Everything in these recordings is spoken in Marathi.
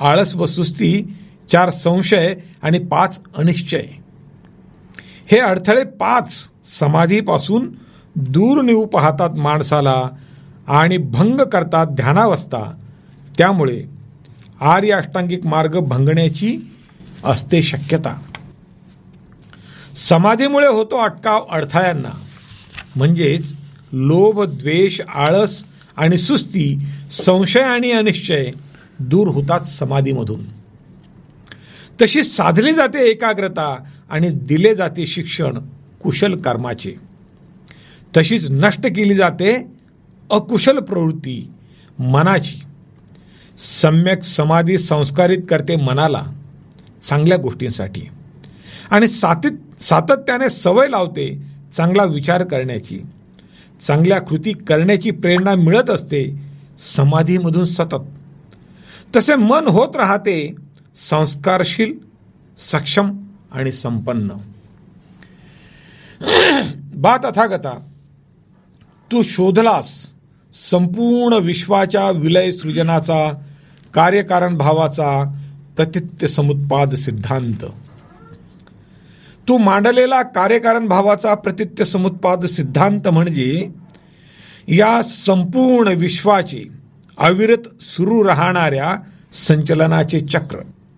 आळस व सुस्ती, 4 संशय आणि 5 अनिश्चय. हे अडथळे 5 समाधीपासून दूर नेऊ पाहतात माणसाला आणि भंग करतात ध्यानावस्था. त्यामुळे आर्य अष्टांगिक मार्ग भंगण्याची असते शक्यता. समाधीमुळे होतो अटकाव अडथळ्यांना, म्हणजेच लोभ, द्वेष, आळस आणि सुस्ती, संशय आणि अनिश्चय दूर होतात समाधीमधून. तशी साधली जाते एकाग्रता आणि दिले जाते शिक्षण कुशल कर्माचे. तशीच नष्ट केली जाते अकुशल प्रवृत्ती मनाची. सम्यक समाधी संस्कारित करते मनाला चांगल्या गोष्टींसाठी आणि सातत्याने सवय लावते चांगला विचार करण्याची. चांगल्या कृती करण्याची प्रेरणा मिळत असते समाधीमधून सतत. तसे मन होत राहते संस्कारशील, सक्षम आणि संपन्न. बा तथागता, तू शोधलास संपूर्ण विश्वाच्या विलय सृजनाचा, कार्यकारण भावाचा प्रतित्य समुत्पाद सिद्धांत. तू मांडलेला कार्यकारण भावाचा प्रतित्य समुत्पाद सिद्धांत म्हणजे या संपूर्ण विश्वाचे अविरत सुरू राहणाऱ्या संचलनाचे चक्र.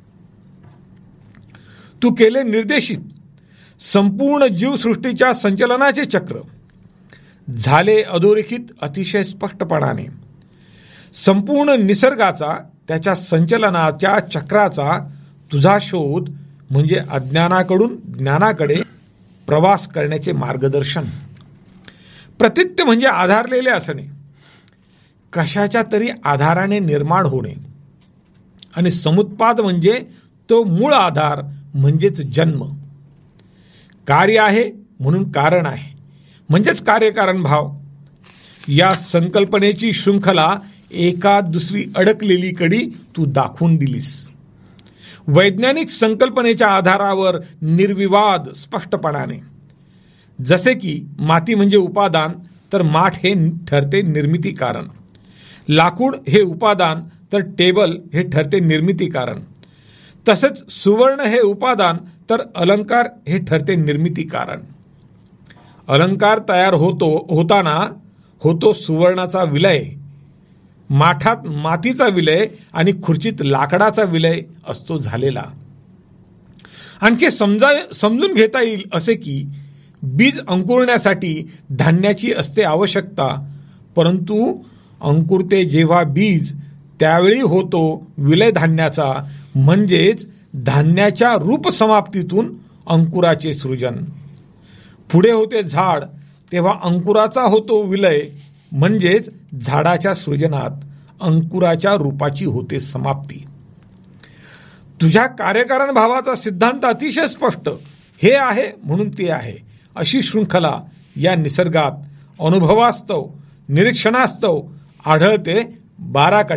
तू केले निर्देशित संपूर्ण जीवसृष्टीच्या संचलनाचे चक्र. झाले अधोरेखित अतिशय स्पष्टपणाने. संपूर्ण निसर्गाचा, त्याच्या संचलनाच्या चक्राचा तुझा शोध म्हणजे अज्ञानाकडून ज्ञानाकडे प्रवास करण्याचे मार्गदर्शन. प्रतित्य म्हणजे आधारलेले असणे, कशाच्या तरी आधाराने निर्माण होणे. आणि समुत्पाद म्हणजे तो मूळ आधार, म्हणजेच जन्म. कार्य आहे म्हणून कारण आहे, म्हणजेच कार्यकारण भाव. या संकल्पनेची शृंखला एका दुसरी अडकलेली कडी तू दाखवून दिलीस. वैज्ञानिक संकल्पनेच्या आधारावर निर्विवाद स्पष्टपणाने. जसे की माती म्हणजे उपादान, तर माठ हे ठरते निर्मिती कारण. लाकूड हे उपादान, तर टेबल हे ठरते निर्मिती कारण. तसेच सुवर्ण हे उपादान, तर अलंकार हे ठरते निर्मिती कारण. अलंकार तयार होताना होतो सुवर्णाचा विलय, माठात मातीचा विलय आणि खुर्चीत लाकडाचा विलय असतो झालेला. आणखी समजून घेता येईल असे की बीज अंकुरण्यासाठी धान्याची असते आवश्यकता, परंतु अंकुरते जेव्हा बीज त्यावेळी होतो विलय धान्याचा, म्हणजेच धान्याच्या रूप समाप्तीतून अंकुराचे सृजन. पुढे होते झाड, तेव्हा अंकुराचा होतो विलय, म्हणजेच झाडाच्या सृजनात अंकुराच्या रूपाची होते समाप्ती. तुझ्या कार्यकारण भावाचा सिद्धांत अतिशय स्पष्ट. हे आहे म्हणून ते आहे अशी शृंखला या निसर्गात अनुभवास्तव, निरीक्षणास्तव आढळते 12